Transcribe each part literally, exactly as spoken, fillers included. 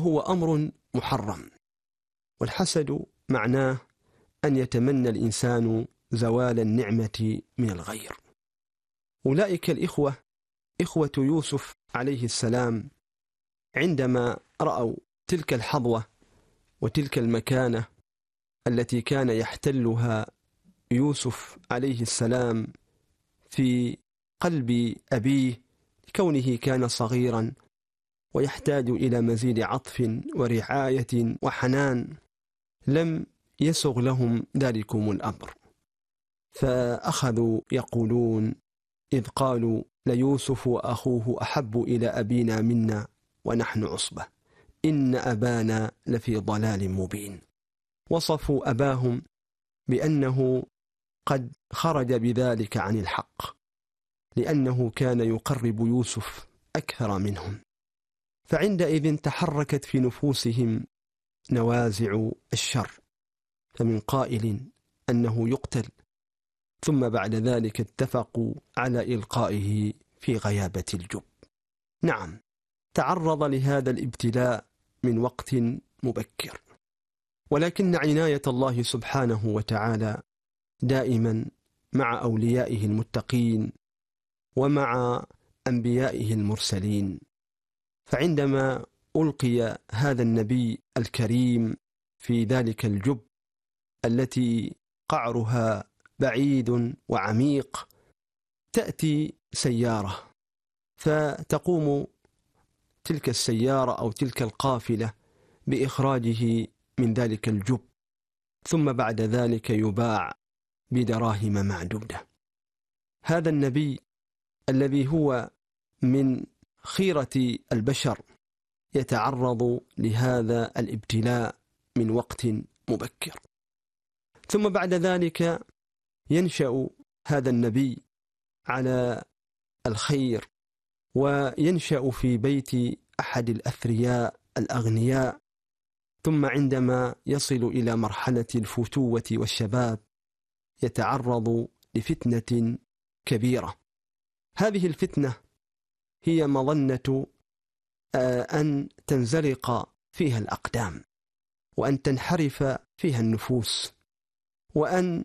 وهو أمر محرم. والحسد معناه أن يتمنى الإنسان زوال النعمة من الغير. أولئك الإخوة إخوة يوسف عليه السلام عندما رأوا تلك الحظوة وتلك المكانة التي كان يحتلها يوسف عليه السلام في قلب أبيه كونه كان صغيرا ويحتاج إلى مزيد عطف ورعاية وحنان، لم يسغ لهم ذلكم الأمر، فأخذوا يقولون إذ قالوا ليوسف وأخوه أحب إلى أبينا منا ونحن عصبة إن أبانا لفي ضلال مبين. وصفوا أباهم بأنه قد خرج بذلك عن الحق، لأنه كان يقرب يوسف أكثر منهم. فعندئذ تحركت في نفوسهم نوازع الشر، فمن قائل أنه يقتل، ثم بعد ذلك اتفقوا على إلقائه في غيابة الجب. نعم، تعرض لهذا الابتلاء من وقت مبكر، ولكن عناية الله سبحانه وتعالى دائما مع أوليائه المتقين ومع أنبيائه المرسلين. فعندما ألقي هذا النبي الكريم في ذلك الجب التي قعرها بعيد وعميق، تأتي سيارة فتقوم تلك السيارة أو تلك القافلة بإخراجه من ذلك الجب، ثم بعد ذلك يباع بدراهم معدودة. هذا النبي الذي هو من خيرة البشر يتعرض لهذا الابتلاء من وقت مبكر، ثم بعد ذلك ينشأ هذا النبي على الخير وينشأ في بيت أحد الأثرياء الأغنياء، ثم عندما يصل إلى مرحلة الفتوة والشباب يتعرض لفتنة كبيرة. هذه الفتنة هي مظنة أن تنزلق فيها الأقدام، وأن تنحرف فيها النفوس، وأن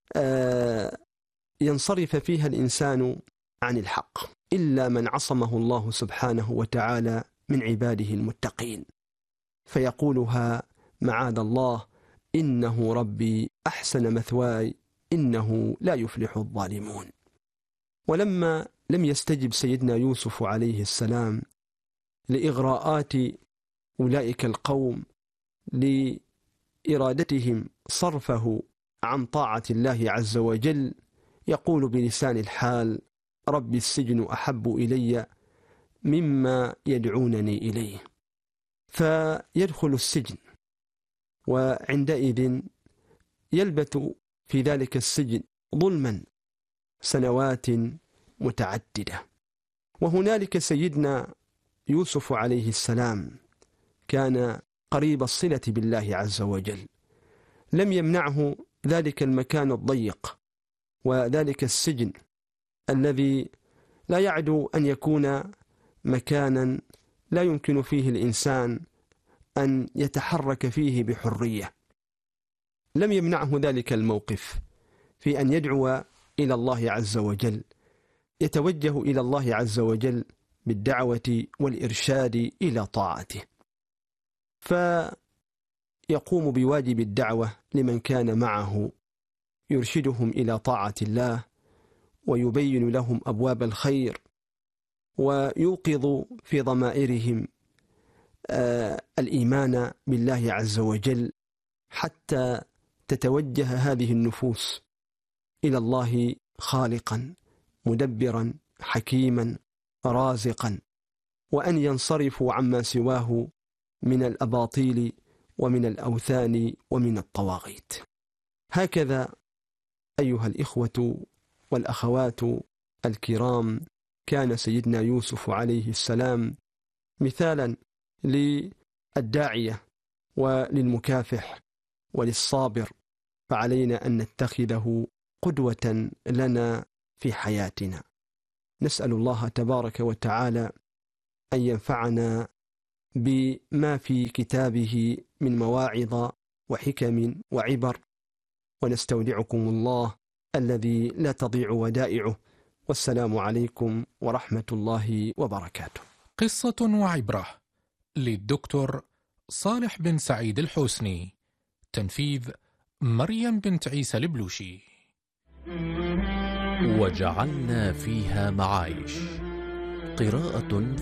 ينصرف فيها الإنسان عن الحق، إلا من عصمه الله سبحانه وتعالى من عباده المتقين، فيقولها معاذ الله إنه ربي أحسن مثواي إنه لا يفلح الظالمون. ولما لم يستجب سيدنا يوسف عليه السلام لإغراءات أولئك القوم لإرادتهم صرفه عن طاعة الله عز وجل، يقول بلسان الحال رب السجن أحب إلي مما يدعونني إليه، فيدخل السجن، وعندئذ يلبث في ذلك السجن ظلما سنوات متعددة. وهنالك سيدنا يوسف عليه السلام كان قريب الصلة بالله عز وجل، لم يمنعه ذلك المكان الضيق وذلك السجن الذي لا يعدو أن يكون مكانا لا يمكن فيه الإنسان أن يتحرك فيه بحرية، لم يمنعه ذلك الموقف في أن يدعو إلى الله عز وجل، يتوجه إلى الله عز وجل بالدعوة والإرشاد إلى طاعته، فيقوم بواجب الدعوة لمن كان معه، يرشدهم إلى طاعة الله ويبين لهم أبواب الخير، ويوقظ في ضمائرهم آه الإيمان بالله عز وجل، حتى تتوجه هذه النفوس إلى الله خالقا مدبرا حكيما رازقا، وأن ينصرفوا عما سواه من الأباطيل ومن الأوثان ومن الطواغيت. هكذا أيها الإخوة والأخوات الكرام كان سيدنا يوسف عليه السلام مثالا للداعية وللمكافح وللصابر، فعلينا أن نتخذه قدوة لنا في حياتنا. نسأل الله تبارك وتعالى أن ينفعنا بما في كتابه من مواعظ وحكم وعبر، ونستودعكم الله الذي لا تضيع ودائعه، والسلام عليكم ورحمة الله وبركاته. قصة وعبرة للدكتور صالح بن سعيد الحسني، تنفيذ مريم بنت عيسى البلوشي. وجعلنا فيها معايش. قراءة